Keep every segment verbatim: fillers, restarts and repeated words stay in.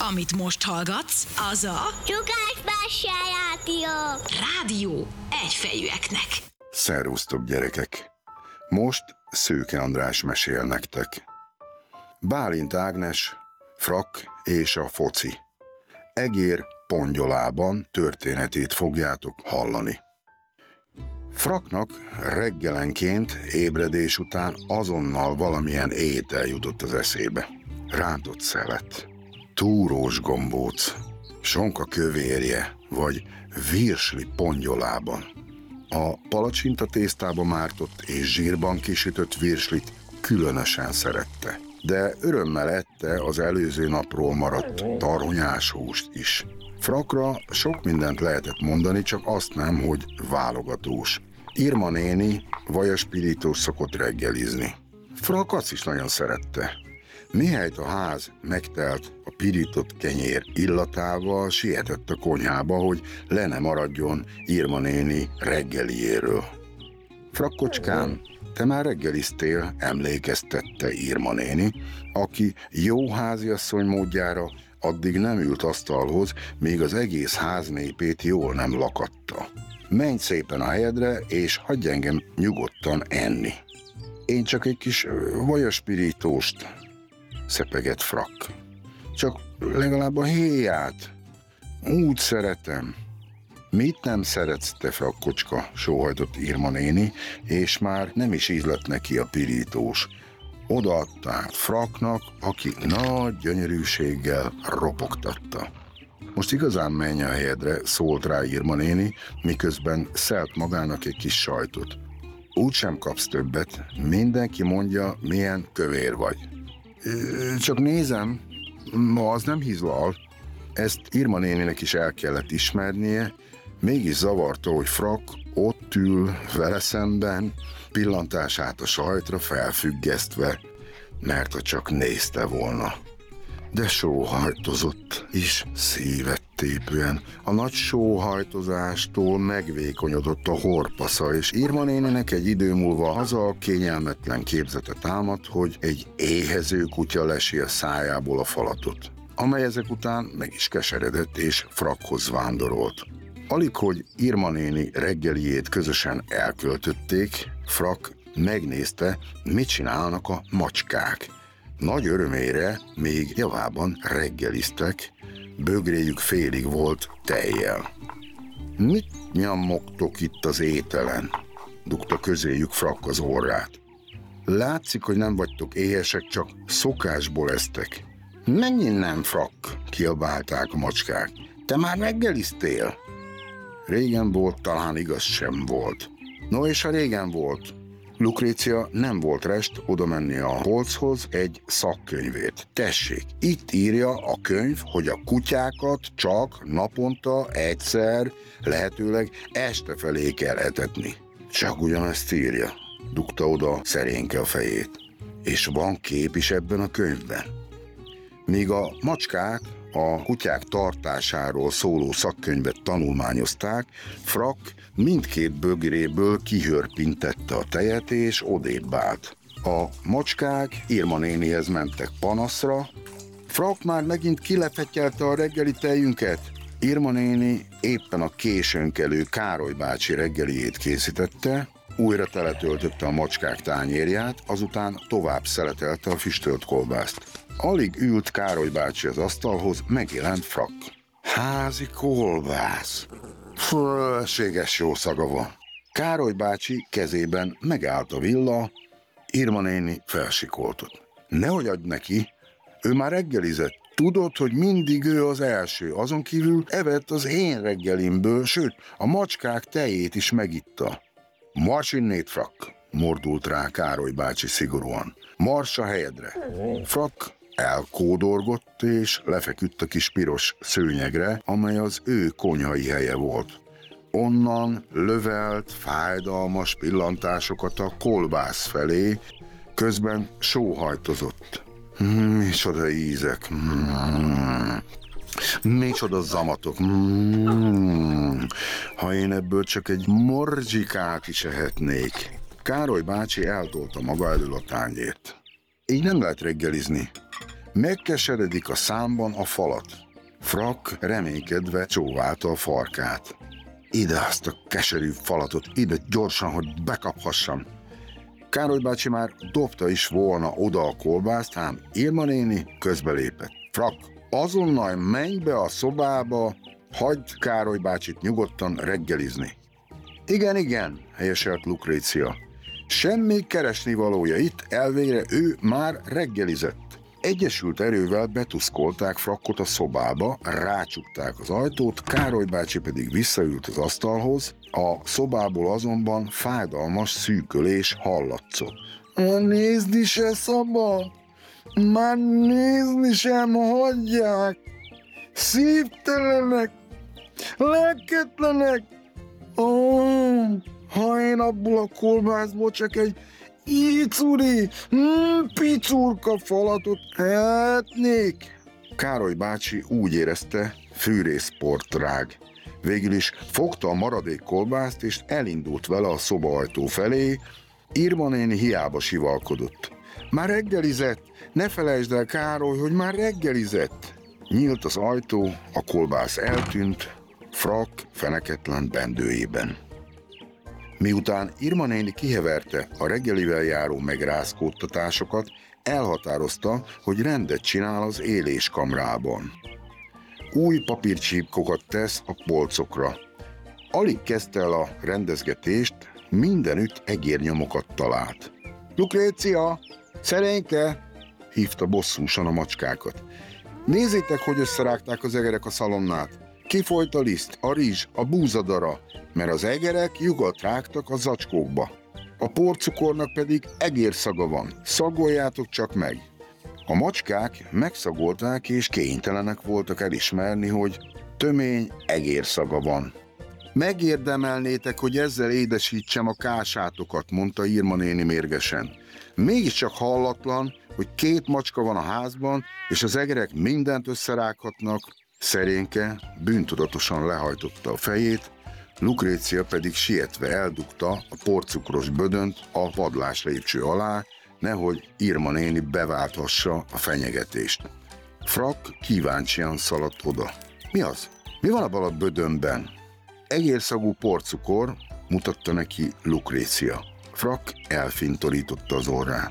Amit most hallgatsz, az a Csukás-Bástya Rádió. Rádió egyfejűeknek. Szervusztok, gyerekek! Most Szőke András mesél nektek. Bálint Ágnes, Frak és a foci. Egér Pongyolában történetét fogjátok hallani. Fraknak reggelenként ébredés után azonnal valamilyen étel jutott az eszébe. Rántott szelet, túrós gombóc, sonka kövérje vagy virsli Pongyolában. A palacsinta tésztába mártott és zsírban kisütött virslit különösen szerette, de örömmel ette az előző napról maradt tarhonyás húst is. Frakra sok mindent lehetett mondani, csak azt nem, hogy válogatós. Irma néni vajaspirítós szokott reggelizni. Frak azt is nagyon szerette. Mihelyt a ház megtelt a pirított kenyér illatával, sietett a konyhába, hogy le ne maradjon Irma néni reggeliéről. Frakkocskám, te már reggeliztél, emlékeztette Irma néni, aki jó háziasszony módjára addig nem ült asztalhoz, míg az egész ház népét jól nem lakatta. Menj szépen a helyedre, és hagyj engem nyugodtan enni. Én csak egy kis vajaspirítóst, szepegett Frak. Csak legalább a héját. Úgy szeretem. Mit nem szeretsz, te Frakkocska, sóhajtott Irma néni, és már nem is ízlett neki a pirítós. Odaadta át Fraknak, aki nagy gyönyörűséggel ropogtatta. Most igazán menj a helyedre, szólt rá Irma néni, miközben szelt magának egy kis sajtot. Úgy sem kapsz többet, mindenki mondja, milyen kövér vagy. Csak nézem, ma az nem hízlal. Ezt Irma néninek is el kellett ismernie, mégis zavarta, hogy Frak ott ül vele szemben, pillantását a sajtra felfüggesztve, mert ha csak nézte volna. De sóhajtozott is szívet tépően. A nagy sóhajtozástól megvékonyodott a horpasza, és Irma néninek egy idő múlva az a kényelmetlen képzete támadt, hogy egy éhező kutya lesi a szájából a falatot, amely ezek után meg is keseredett és Frakhoz vándorolt. Alig, hogy Irma néni reggeliét közösen elköltötték, Frak megnézte, mit csinálnak a macskák. Nagy örömére még javában reggeliztek, bögréjük félig volt tejjel. Mit nyomogtok itt az ételen? Dugta közéjük Frak az orrát. Látszik, hogy nem vagytok éhesek, csak szokásból eztek. Menj innen, Frak, kiabálták a macskák. Te már reggeliztél? Régen volt, talán igaz sem volt. No és ha régen volt? Lukrécia nem volt rest oda menni a polchoz egy szakkönyvét. Tessék, itt írja a könyv, hogy a kutyákat csak naponta egyszer, lehetőleg este felé kell etetni. Csak ugyanezt írja, dugta oda szerénke a fejét. És van kép is ebben a könyvben. Míg a macskák a kutyák tartásáról szóló szakkönyvet tanulmányozták, Frak mindkét bögréből kihörpintette a tejet és odébb állt. A macskák Irma nénihez mentek panaszra. Frak már megint kilefetyelte a reggeli tejünket. Irma néni éppen a későnkelő Károly bácsi reggeliét készítette, újra teletöltötte a macskák tányérját, azután tovább szeletelte a füstölt kolbászt. Alig ült Károly bácsi az asztalhoz, megjelent Frak. Házi kolbász. Fölösséges jó szaga van. Károly bácsi kezében megállt a villa, Irma néni felsikoltott. Nehogy adj neki, ő már reggelizett. Tudod, hogy mindig ő az első, azon kívül evett az én reggelimből, sőt, a macskák tejét is megitta. Mars innét, Frak, mordult rá Károly bácsi szigorúan. Mars a helyedre. Frak elkódorgott és lefeküdt a kis piros szőnyegre, amely az ő konyhai helye volt. Onnan lövelt fájdalmas pillantásokat a kolbász felé, közben sóhajtozott. Mm, micsoda ízek, mm, micsoda zamatok, mm, ha én ebből csak egy morzsikát is ehetnék. Károly bácsi eltolta maga elől a tányért. Így nem lehet reggelizni. Megkeseredik a számban a falat. Frak reménykedve csóválta a farkát. Ide azt a keserű falatot, ide gyorsan, hogy bekaphassam. Károly bácsi már dobta is volna oda a kolbászt, ám Irma néni közbelépett. Frak, azonnal menj be a szobába, hagyd Károly bácsit nyugodtan reggelizni. Igen, igen, helyeselt Lukrécia. Semmi keresnivalója itt, elvégre ő már reggelizett. Egyesült erővel betuszkolták Frakkot a szobába, rácsukták az ajtót, Károly bácsi pedig visszaült az asztalhoz, a szobából azonban fájdalmas szűkölés hallatszott. Nézni se szabad, már nézni sem hagyják, szívtelenek, lelketlenek. Ó, ha én abból a kolbászból csak egy icuri, mm, picurka falatot etnék. Károly bácsi úgy érezte, fűrészportrág. Végül is fogta a maradék kolbászt, és elindult vele a szobaajtó felé. Irma néni hiába sivalkodott. Már reggelizett, ne felejtsd el, Károly, hogy már reggelizett. Nyílt az ajtó, a kolbász eltűnt, Frak feneketlen bendőjében. Miután Irma néni kiheverte a reggelivel járó megrázkódtatásokat, elhatározta, hogy rendet csinál az éléskamrában. Új papírcsípkokat tesz a polcokra. Alig kezdte el a rendezgetést, mindenütt egérnyomokat talált. Lukrécia, szerényke, hívta bosszúsan a macskákat. Nézzétek, hogy összerágták az egerek a szalonnát. Kifolyt a liszt, a rizs, a búzadara, mert az egerek lyugat rágtak a zacskókba. A porcukornak pedig egérszaga van, szagoljátok csak meg. A macskák megszagolták, és kénytelenek voltak elismerni, hogy tömény egérszaga van. Megérdemelnétek, hogy ezzel édesítsem a kásátokat, mondta Irma néni mérgesen. Mégiscsak hallatlan, hogy két macska van a házban, és az egerek mindent összerághatnak. Szerénke bűntudatosan lehajtotta a fejét, Lukrécia pedig sietve eldugta a porcukros bödönt a padlás lépcső alá, nehogy Irma néni beválthassa a fenyegetést. Frak kíváncsian szaladt oda. Mi az? Mi van abban a bödönben? Egérszagú porcukor, mutatta neki Lukrécia. Frak elfintorította az orrát.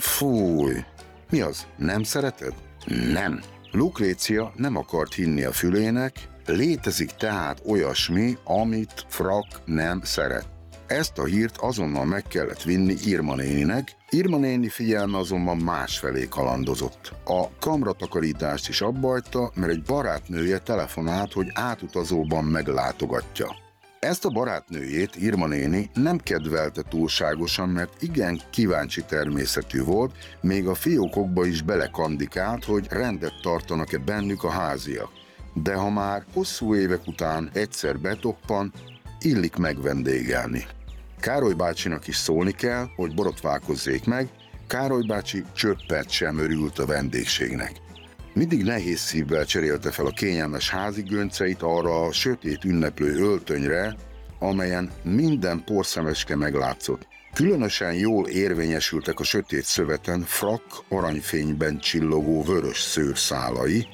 Fúj! Mi az? Nem szereted? Nem! Lukrécia nem akart hinni a fülének, létezik tehát olyasmi, amit Frak nem szeret. Ezt a hírt azonnal meg kellett vinni Irma néninek, Irma néni figyelme azonban másfelé kalandozott. A kamratakarítást is abbajta, mert egy barátnője telefonált, hogy átutazóban meglátogatja. Ezt a barátnőjét Irma néni nem kedvelte túlságosan, mert igen kíváncsi természetű volt, még a fiókokba is belekandikált, hogy rendet tartanak-e bennük a háziak. De ha már hosszú évek után egyszer betoppan, illik megvendégelni. Károly bácsinak is szólni kell, hogy borotválkozzék meg, Károly bácsi csöppet sem örült a vendégségnek. Mindig nehéz szívvel cserélte fel a kényelmes házi gönceit arra a sötét ünneplő öltönyre, amelyen minden porszemeske meglátszott. Különösen jól érvényesültek a sötét szöveten Frak aranyfényben csillogó vörös szőrszálai.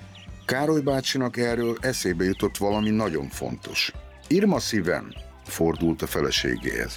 Károly bácsinak erről eszébe jutott valami nagyon fontos. Irma szívem, fordult a feleségéhez.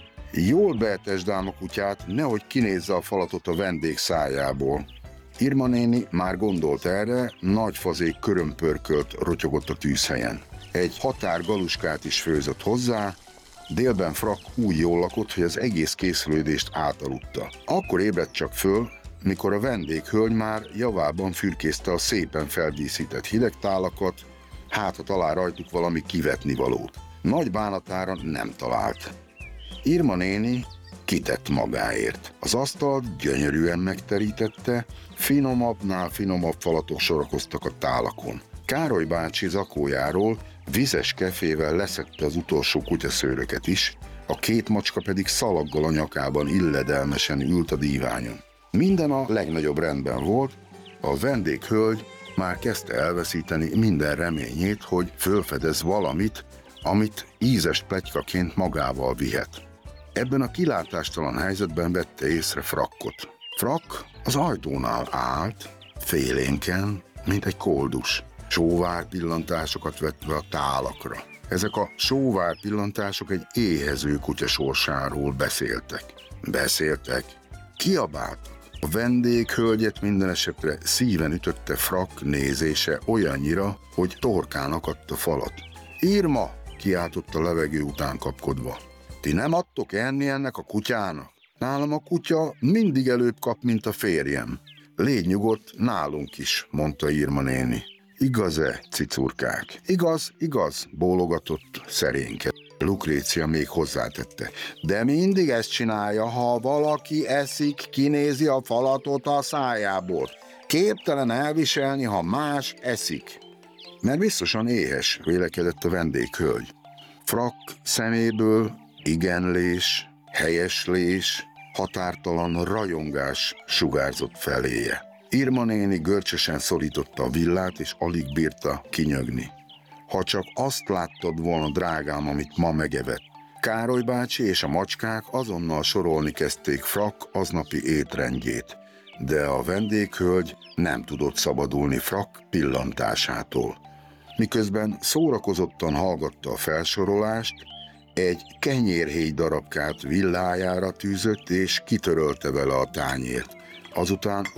Jól beetesd ám a kutyát, nehogy kinézze a falatot a vendég szájából. Irma néni már gondolt erre, nagy fazék körömpörkölt rotyogott a tűzhelyen. Egy határ galuskát is főzött hozzá, délben Frak úgy jól lakott, hogy az egész készülődést átaludta. Akkor ébredt csak föl, mikor a vendéghölgy már javában fürkészte a szépen feldíszített hidegtálakat, hát ha talál rajtuk valami kivetnivalót. Nagy bánatára nem talált. Irma néni kitett magáért. Az asztalt gyönyörűen megterítette, finomabbnál finomabb falatok sorakoztak a tálakon. Károly bácsi zakójáról vizes kefével leszedte az utolsó kutyaszőröket is, a két macska pedig szalaggal a nyakában illedelmesen ült a díványon. Minden a legnagyobb rendben volt, a vendéghölgy már kezdte elveszíteni minden reményét, hogy fölfedez valamit, amit ízes pletykaként magával vihet. Ebben a kilátástalan helyzetben vette észre Frakkot. Frak az ajtónál állt, félénken, mint egy koldus, sóvár pillantásokat vetve a tálakra. Ezek a sóvár pillantások egy éhező kutya sorsáról beszéltek. Beszéltek, kiabáltak. A vendéghölgyet minden esetre szíven ütötte Frak nézése olyannyira, hogy torkán akadt a falat. Irma! Kiáltott a levegő után kapkodva. Ti nem adtok enni ennek a kutyának? Nálam a kutya mindig előbb kap, mint a férjem. Légy nyugodt, nálunk is, mondta Irma néni. Igaz-e, cicurkák? Igaz, igaz, bólogatott szerénke. Lukrécia még hozzátette. De mindig ezt csinálja, ha valaki eszik, kinézi a falatot a szájából. Képtelen elviselni, ha más eszik. Mert biztosan éhes, vélekedett a vendéghölgy. Frak szeméből igenlés, helyeslés, határtalan rajongás sugárzott feléje. Irma néni görcsösen szorította a villát, és alig bírta kinyögni. Ha csak azt láttad volna, drágám, amit ma megevett. Károly bácsi és a macskák azonnal sorolni kezdték Frak aznapi étrendjét, de a vendéghölgy nem tudott szabadulni Frak pillantásától. Miközben szórakozottan hallgatta a felsorolást, egy kenyérhéj darabkát villájára tűzött és kitörölte vele a tányért. Azután